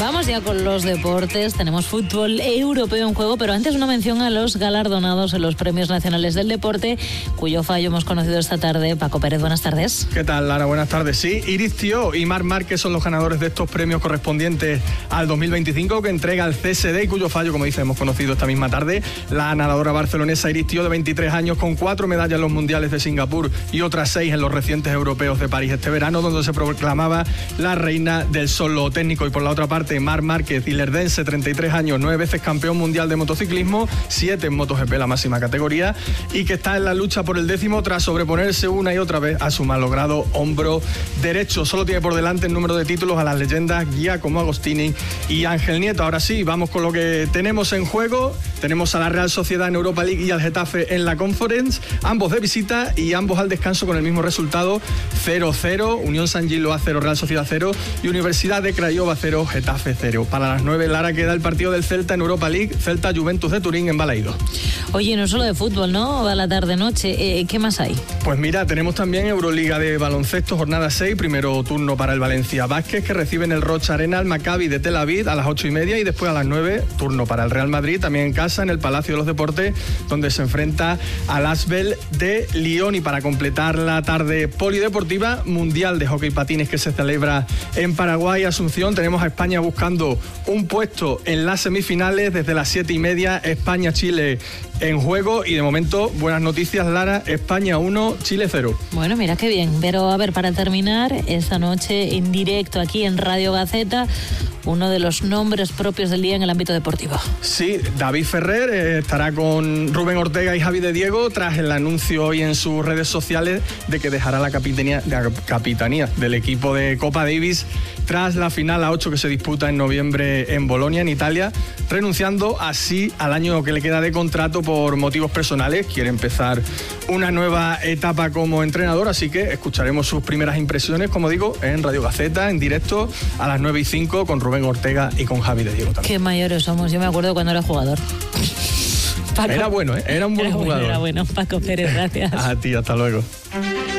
Vamos ya con los deportes. Tenemos fútbol europeo en juego, pero antes una mención a los galardonados en los Premios Nacionales del Deporte, cuyo fallo hemos conocido esta tarde. Paco Pérez, buenas tardes. ¿Qué tal, Lara? Buenas tardes. Sí, Iris Thiaw y Marc Márquez son los ganadores de estos premios correspondientes al 2025 que entrega el CSD y cuyo fallo, como dice, hemos conocido esta misma tarde. La nadadora barcelonesa Iris Thiaw, de 23 años, con 4 medallas en los Mundiales de Singapur y otras 6 en los recientes europeos de París este verano, donde se proclamaba la reina del solo técnico. Y por la otra parte, Marc Márquez, ilerdense, 33 años, 9 veces campeón mundial de motociclismo, 7 en MotoGP, la máxima categoría, y que está en la lucha por el 10º tras sobreponerse una y otra vez a su malogrado hombro derecho. Solo tiene por delante el número de títulos a las leyendas Giacomo Agostini y Ángel Nieto. Ahora sí, vamos con lo que tenemos en juego. Tenemos a la Real Sociedad en Europa League y al Getafe en la Conference, ambos de visita y ambos al descanso con el mismo resultado, 0-0, Unión San Gilo a 0, Real Sociedad 0 y Universidad de Craiova 0, Getafe 0. Para las 9, Lara, queda el partido del Celta en Europa League, Celta Juventus de Turín en Balaídos. Oye, no solo de fútbol, ¿no? Va la tarde-noche. ¿Qué más hay? Pues mira, tenemos también Euroliga de baloncesto, jornada 6, primero turno para el Valencia Vázquez, que recibe en el Rocha Arena al Maccabi de Tel Aviv a las 8:30, y después a las 9, turno para el Real Madrid, también en casa, en el Palacio de los Deportes, donde se enfrenta al Asbel de Lyon. Y para completar la tarde polideportiva, Mundial de Hockey Patines que se celebra en Paraguay, Asunción, tenemos a España buscando un puesto en las semifinales desde las 7:30, España-Chile en juego, y de momento buenas noticias, Lara, España 1, Chile 0. Bueno, mira qué bien, pero a ver, para terminar, esta noche en directo aquí en Radio Gaceta, uno de los nombres propios del día en el ámbito deportivo. Sí, David Ferrer estará con Rubén Ortega y Javi de Diego tras el anuncio hoy en sus redes sociales de que dejará la capitanía del equipo de Copa Davis tras la final A8 que se disputa en noviembre en Bolonia, en Italia, renunciando así al año que le queda de contrato por motivos personales. Quiere empezar una nueva etapa como entrenador, así que escucharemos sus primeras impresiones, como digo, en Radio Gaceta, en directo, a las 9:05, con Rubén Ortega y con Javi de Diego también. Qué mayores somos, yo me acuerdo cuando era jugador. Paco. Era bueno, era un buen jugador. Era bueno, Paco Pérez, gracias. A ti, hasta luego.